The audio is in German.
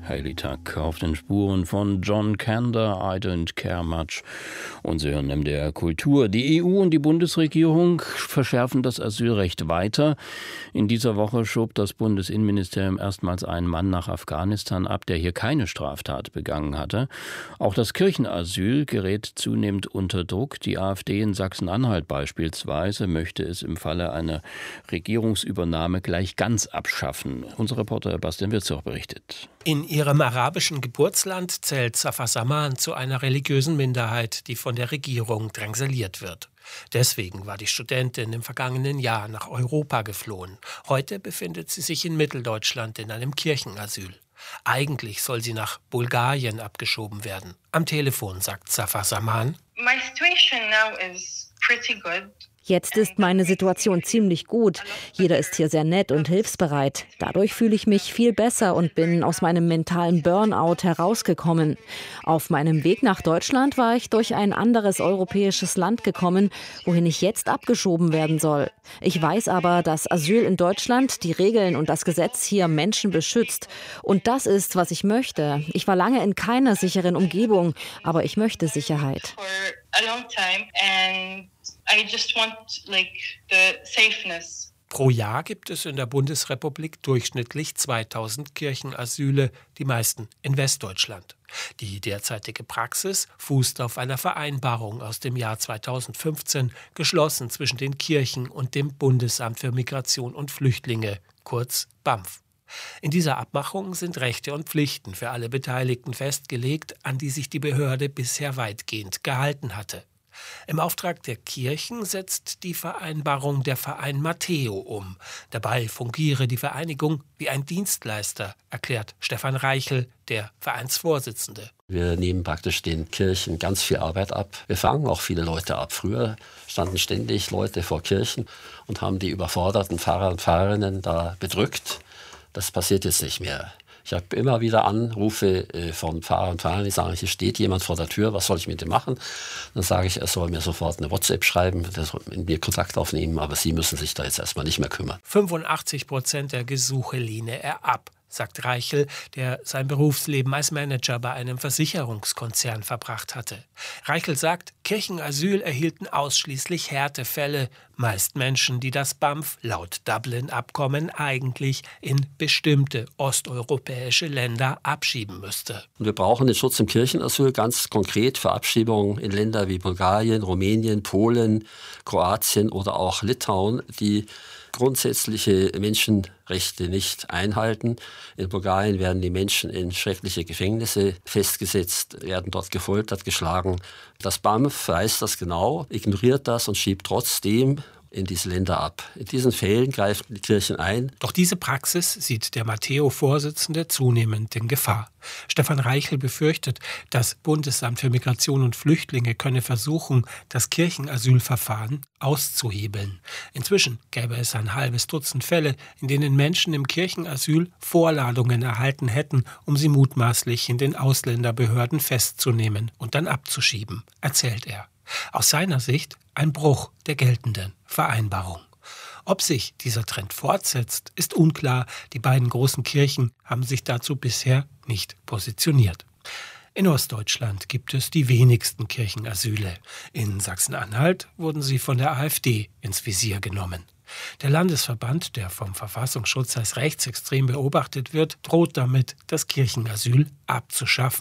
Hayley Tuck auf den Spuren von John Kander, I Don't Care Much. Und Sie hören MDR Kultur. Die EU und die Bundesregierung verschärfen das Asylrecht weiter. In dieser Woche schob das Bundesinnenministerium erstmals einen Mann nach Afghanistan ab, der hier keine Straftat begangen hatte. Auch das Kirchenasyl gerät zunehmend unter Druck. Die AfD in Sachsen-Anhalt beispielsweise möchte es im Falle einer Regierungsübernahme gleich ganz abschaffen. Unser Reporter Bastian Wirzog berichtet. In ihrem arabischen Geburtsland zählt Safa Saman zu einer religiösen Minderheit, die von der Regierung drangsaliert wird. Deswegen war die Studentin im vergangenen Jahr nach Europa geflohen. Heute befindet sie sich in Mitteldeutschland in einem Kirchenasyl. Eigentlich soll sie nach Bulgarien abgeschoben werden. Am Telefon sagt Safa Saman: My situation now is pretty good. Jetzt ist meine Situation ziemlich gut. Jeder ist hier sehr nett und hilfsbereit. Dadurch fühle ich mich viel besser und bin aus meinem mentalen Burnout herausgekommen. Auf meinem Weg nach Deutschland war ich durch ein anderes europäisches Land gekommen, wohin ich jetzt abgeschoben werden soll. Ich weiß aber, dass Asyl in Deutschland, die Regeln und das Gesetz hier Menschen beschützt. Und das ist, was ich möchte. Ich war lange in keiner sicheren Umgebung, aber ich möchte Sicherheit. I just want, the safeness. Pro Jahr gibt es in der Bundesrepublik durchschnittlich 2000 Kirchenasyle, die meisten in Westdeutschland. Die derzeitige Praxis fußt auf einer Vereinbarung aus dem Jahr 2015, geschlossen zwischen den Kirchen und dem Bundesamt für Migration und Flüchtlinge, kurz BAMF. In dieser Abmachung sind Rechte und Pflichten für alle Beteiligten festgelegt, an die sich die Behörde bisher weitgehend gehalten hatte. Im Auftrag der Kirchen setzt die Vereinbarung der Verein Matteo um. Dabei fungiere die Vereinigung wie ein Dienstleister, erklärt Stefan Reichel, der Vereinsvorsitzende. Wir nehmen praktisch den Kirchen ganz viel Arbeit ab. Wir fangen auch viele Leute ab. Früher standen ständig Leute vor Kirchen und haben die überforderten Pfarrer und Pfarrerinnen da bedrückt. Das passiert jetzt nicht mehr. Ich habe immer wieder Anrufe von Pfarrern und Pfarrern, die sagen, hier steht jemand vor der Tür, was soll ich mit dem machen? Dann sage ich, er soll mir sofort eine WhatsApp schreiben, der soll mit mir Kontakt aufnehmen, aber Sie müssen sich da jetzt erstmal nicht mehr kümmern. 85% der Gesuche lehne er ab, sagt Reichel, der sein Berufsleben als Manager bei einem Versicherungskonzern verbracht hatte. Reichel sagt, Kirchenasyl erhielten ausschließlich Härtefälle, meist Menschen, die das BAMF laut Dublin-Abkommen eigentlich in bestimmte osteuropäische Länder abschieben müsste. Und wir brauchen den Schutz im Kirchenasyl ganz konkret für Abschiebungen in Länder wie Bulgarien, Rumänien, Polen, Kroatien oder auch Litauen, die grundsätzliche Menschenrechte nicht einhalten. In Bulgarien werden die Menschen in schreckliche Gefängnisse festgesetzt, werden dort gefoltert, geschlagen. Das BAMF weiß das genau, ignoriert das und schiebt trotzdem in diese Länder ab. In diesen Fällen greifen die Kirchen ein. Doch diese Praxis sieht der Matteo-Vorsitzende zunehmend in Gefahr. Stefan Reichel befürchtet, das Bundesamt für Migration und Flüchtlinge könne versuchen, das Kirchenasylverfahren auszuhebeln. Inzwischen gäbe es ein halbes Dutzend Fälle, in denen Menschen im Kirchenasyl Vorladungen erhalten hätten, um sie mutmaßlich in den Ausländerbehörden festzunehmen und dann abzuschieben, erzählt er. Aus seiner Sicht ein Bruch der geltenden Vereinbarung. Ob sich dieser Trend fortsetzt, ist unklar. Die beiden großen Kirchen haben sich dazu bisher nicht positioniert. In Ostdeutschland gibt es die wenigsten Kirchenasyle. In Sachsen-Anhalt wurden sie von der AfD ins Visier genommen. Der Landesverband, der vom Verfassungsschutz als rechtsextrem beobachtet wird, droht damit, das Kirchenasyl abzuschaffen.